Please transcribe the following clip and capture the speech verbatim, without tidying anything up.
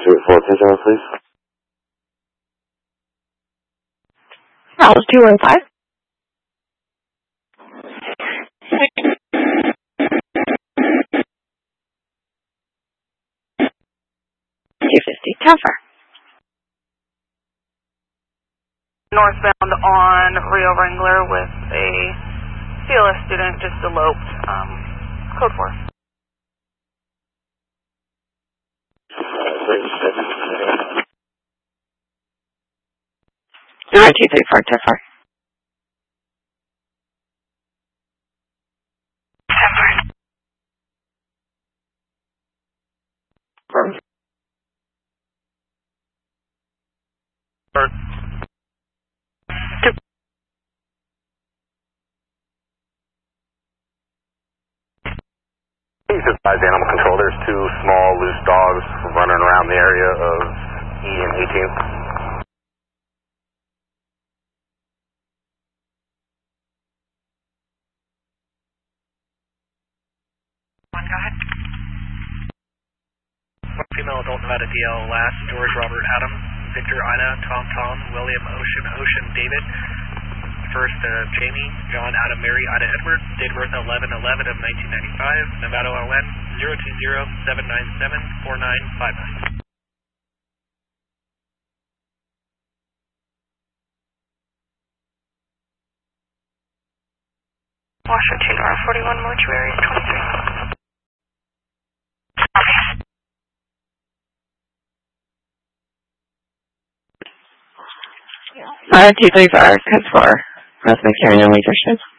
three four, attention, please. Alice two one five. two fifty, Tougher. Northbound on Rio Wrangler with a C L S student just eloped. Um, code four. nine two three four, Tougher. Tougher. Please advise animal control. There's two small loose dogs running around the area of E and eighteenth. One, go ahead. One female adult Nevada D L last, George Robert Adam, Victor Ida, Tom Tom, William Ocean Ocean David. First, uh, Jamie, John, Adam, Mary, Ida, Edward, date of birth eleven eleven of nineteen ninety-five, Nevada L N zero two zero seven nine seven four nine five nine. Washington R forty-one mortuary twenty-three. nine two three four, code four. Let's make sure no leadership.